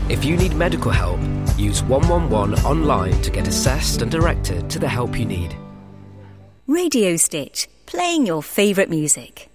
If you need medical help, use 111 online to get assessed and directed to the help you need. Radio Stitch, playing your favourite music.